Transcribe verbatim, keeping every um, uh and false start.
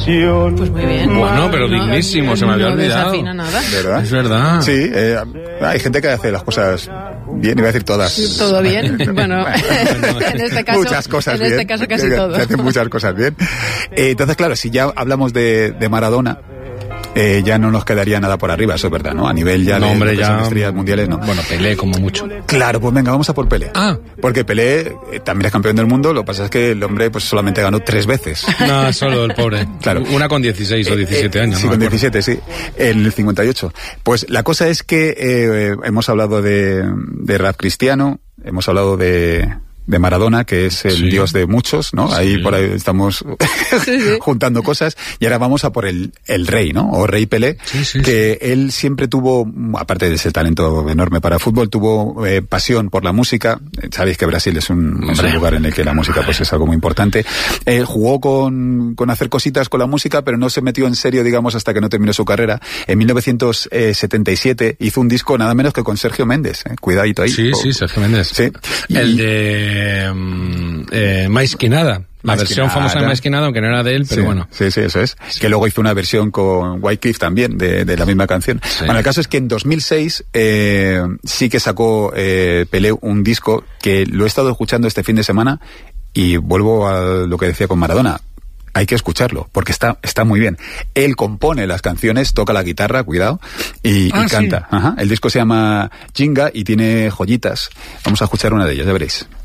pasión. Pues muy bien. Bueno, pero dignísimo, no, se me había no olvidado. No desafina nada. ¿Verdad? Es verdad. Sí, eh, hay gente que hace las cosas bien, iba a decir todas. Todo bien, bueno, en este caso, muchas cosas en bien. este caso casi todo. Se hacen muchas cosas bien. Eh, entonces, claro, si ya hablamos de, de Maradona, Eh, ya no nos quedaría nada por arriba, eso es verdad, ¿no? A nivel ya no, de hombre, ya, estrellas mundiales, no. Bueno, Pelé como mucho. Claro, pues venga, vamos a por Pelé. Ah. Porque Pelé eh, también es campeón del mundo, lo que pasa es que el hombre pues solamente ganó tres veces. No, solo el pobre. Claro. Una con dieciséis o diecisiete eh, años. Sí, no con me acuerdo. diecisiete, sí. En el cincuenta y ocho. Pues la cosa es que eh, hemos hablado de, de rap cristiano, hemos hablado de... de Maradona, que es el sí. dios de muchos, ¿no? Sí. Ahí por ahí estamos sí, sí. juntando cosas. Y ahora vamos a por el, el rey, ¿no? O rey Pelé, sí, sí, que sí. él siempre tuvo, aparte de ese talento enorme para fútbol, tuvo eh, pasión por la música. Sabéis que Brasil es un, un lugar en el que la música pues es algo muy importante. Eh, jugó con, con hacer cositas con la música, pero no se metió en serio, digamos, hasta que no terminó su carrera. En mil novecientos setenta y siete hizo un disco nada menos que con Sergio Méndez. Eh. Cuidadito ahí. Sí, o, sí, Sergio Méndez. Sí. Y, el de Eh, eh, Más que nada. La Más versión que famosa de nada. Más que nada, aunque no era de él, pero sí, bueno. Sí, sí, eso es. Que luego hizo una versión con Wycliffe también, de, de la misma canción. Sí. Bueno, el caso es que en dos mil seis eh, sí que sacó eh, Pelé un disco que lo he estado escuchando este fin de semana y vuelvo a lo que decía con Maradona. Hay que escucharlo, porque está, está muy bien. Él compone las canciones, toca la guitarra, cuidado, y, ah, y canta. Sí. Ajá. El disco se llama Jinga y tiene joyitas. Vamos a escuchar una de ellas, ya veréis.